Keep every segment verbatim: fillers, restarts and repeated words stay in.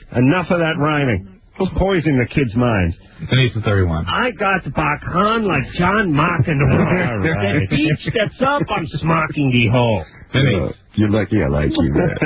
Enough of that rhyming. Let's poison the kids' minds. Denise is thirty-one. I got back on like John McEnroe. Right. If he steps up, I'm smocking the hole. Denise. Uh, you're lucky I like you, man.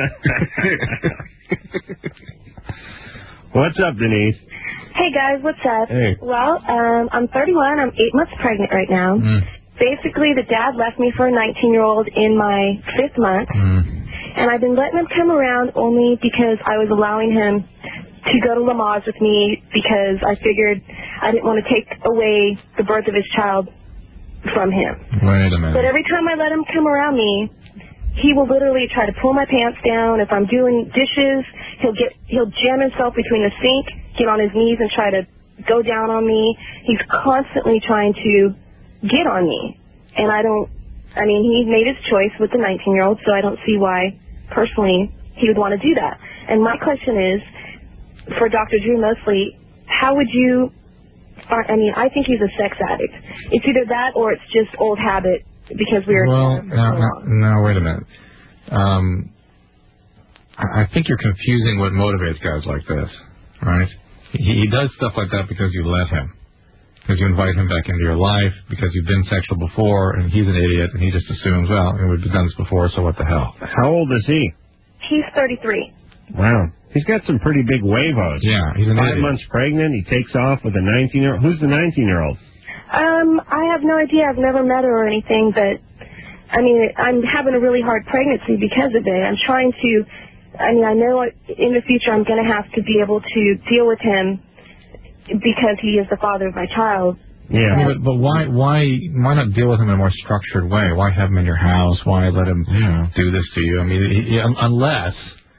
What's up, Denise? Hey, guys, what's up? Hey. Well, um, I'm thirty-one. I'm eight months pregnant right now. Mm. Basically, the dad left me for a nineteen-year-old in my fifth month, Mm. and I've been letting him come around only because I was allowing him to go to Lamaze with me because I figured I didn't want to take away the birth of his child from him. Wait a minute. But every time I let him come around me, he will literally try to pull my pants down. If I'm doing dishes, he'll get he'll jam himself between the sink, get on his knees and try to go down on me. He's constantly trying to get on me. And I don't, I mean, he made his choice with the nineteen-year-old, so I don't see why, personally, he would want to do that. And my question is, for Doctor Drew mostly, how would you, I mean, I think he's a sex addict. It's either that or it's just old habit because we were Well, together for so no, no, long. no, wait a minute. Um, I I think you're confusing what motivates guys like this, right? He, he does stuff like that because you let him. Because you invite him back into your life, because you've been sexual before, and he's an idiot, and he just assumes, well, we've done this before, so what the hell? How old is he? He's thirty-three. Wow. He's got some pretty big huevos. Yeah, he's an Five idiot. months pregnant. He takes off with a nineteen-year-old. Who's the nineteen-year-old? Um, I have no idea. I've never met her or anything, but, I mean, I'm having a really hard pregnancy because of it. I'm trying to, I mean, I know in the future I'm going to have to be able to deal with him because he is the father of my child. Yeah. Yeah, but, but why, why, why not deal with him in a more structured way? Why have him in your house? Why let him Yeah. do this to you? I mean, he, he- unless,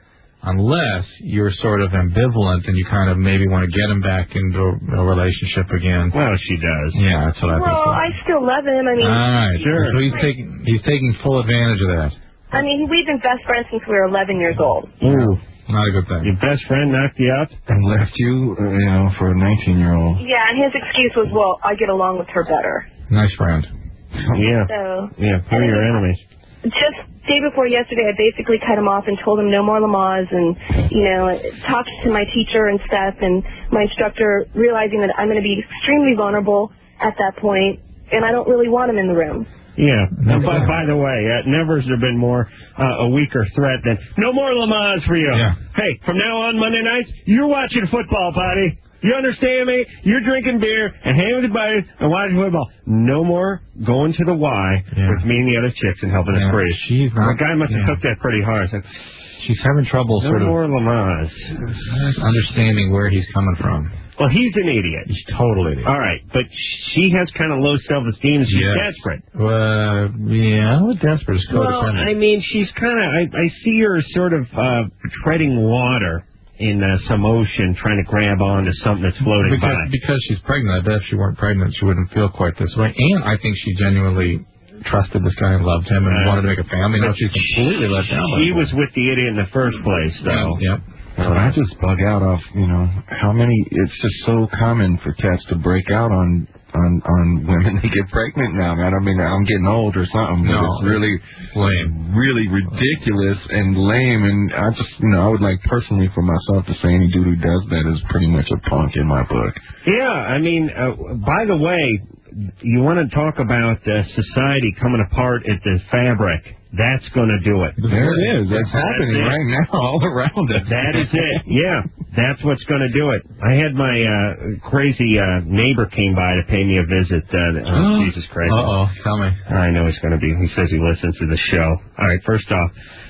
unless you're sort of ambivalent and you kind of maybe want to get him back into a, a relationship again. Well, she does. Yeah, that's what I think. Well, I still love him. I mean, All right, Sure. So he's taking, he's taking full advantage of that. I mean, we've been best friends since we were eleven years old. Ooh. Not a good thing. Your best friend knocked you up? And left you, uh, you know, for a nineteen-year-old. Yeah, and his excuse was, well, I get along with her better. Nice friend. Yeah. So, Yeah, who are your enemies? just day before yesterday, I basically cut him off and told him no more Lamaze and, you know, talked to my teacher and stuff, and my instructor, realizing that I'm going to be extremely vulnerable at that point, and I don't really want him in the room. Yeah. And by, by the way, uh, never has there been more uh, a weaker threat than no more Lamaze for you. Yeah. Hey, from now on Monday nights, you're watching football, buddy. You understand me? You're drinking beer and hanging with your buddies and watching football. No more going to the Y Yeah. with me and the other chicks and helping Yeah, us breathe. she's not- The guy must have yeah. took that pretty hard. It's like, She's having trouble no sort of more Lamaze. understanding where he's coming from. Well, he's an idiot. He's totally idiot. All right, but she has kind of low self-esteem and she's Yes. desperate. Uh, yeah, what desperate is Well, codependent. I mean, she's kind of, I, I see her sort of uh, treading water in uh, some ocean, trying to grab onto something that's floating because, by. because she's pregnant. I bet if she weren't pregnant, she wouldn't feel quite this way. And I think she genuinely trusted this guy and loved him and Uh, wanted to make a family. Now but she's completely let down by She him. was with the idiot in the first place, though. Yep. But I just bug out off, you know, how many, it's just so common for cats to break out on, on, on women that get pregnant now, man. I mean, I'm getting old or something, but No, it's really, lame. really ridiculous and lame, and I just, you know, I would like personally for myself to say any dude who does that is pretty much a punk in my book. Yeah, I mean, uh, by the way, you want to talk about uh, society coming apart at the fabric. That's going to do it. There it is. That's, That's happening it. right now all around us. That is it. Yeah, that's what's going to do it. I had my uh, crazy uh, neighbor came by to pay me a visit. Uh, oh, Jesus Christ. Uh-oh. Tell me. I know he's going to be. He says he listens to the show. All right, first off,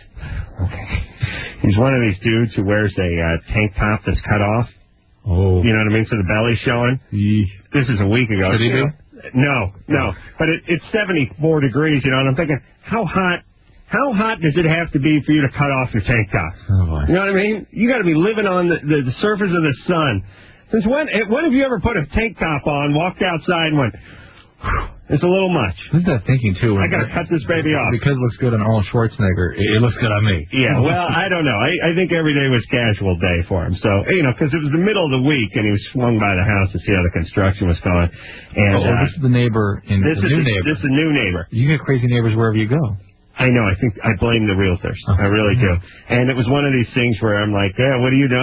okay. He's one of these dudes who wears a uh, tank top that's cut off. Oh. You know what I mean? So the belly's showing. Eesh. This is a week ago. Should he You be? know, No, no. But it, it's seventy-four degrees, you know, and I'm thinking, how hot How hot does it have to be for you to cut off your tank top? Oh, boy. You know what I mean? You got to be living on the, the, the surface of the sun. Since when? eh, When have you ever put a tank top on, walked outside, and went, "It's a little much. Isn't that thinking, too? I got to cut this baby off." Because it looks good on Arnold Schwarzenegger, it, it looks good on me. Yeah, well, I don't know. I, I think every day was casual day for him. So, you know, because it was the middle of the week, and he was swung by the house to see how the construction was going. And oh, uh, this is the neighbor in this the is new the, neighbor. This is a new neighbor. You get crazy neighbors wherever you go. I know. I think I blame the realtors. I really do. And it was one of these things where I'm like, yeah, what are you doing?